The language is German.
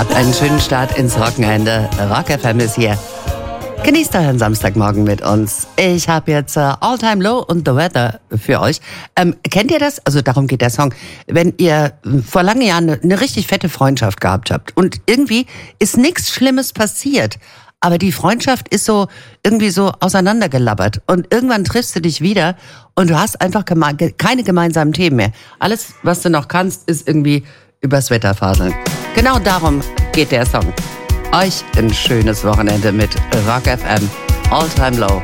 Habt einen schönen Start ins Wochenende. Rock FM ist hier. Genießt euren Samstagmorgen mit uns. Ich habe jetzt All Time Low und The Weather für euch. Kennt ihr das? Also darum geht der Song. Wenn ihr vor langen Jahren eine richtig fette Freundschaft gehabt habt und irgendwie ist nichts Schlimmes passiert, aber die Freundschaft ist so irgendwie so auseinandergelabbert und irgendwann triffst du dich wieder und du hast einfach keine gemeinsamen Themen mehr. Alles, was du noch kannst, ist irgendwie übers Wetter faseln. Genau darum geht der Song. Euch ein schönes Wochenende mit Rock FM All Time Low.